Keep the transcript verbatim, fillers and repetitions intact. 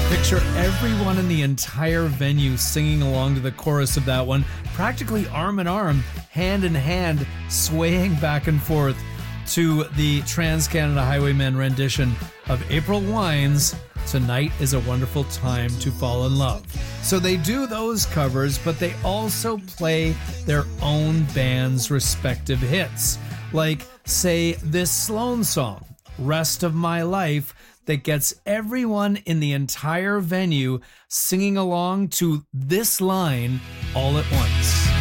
Picture everyone in the entire venue singing along to the chorus of that one, practically arm in arm, hand in hand, swaying back and forth to the Trans-Canada Highwaymen rendition of April Wines' Tonight is a Wonderful Time to Fall in Love. So they do those covers, but they also play their own band's respective hits. Like, say, this Sloan song, Rest of My Life, that gets everyone in the entire venue singing along to this line all at once.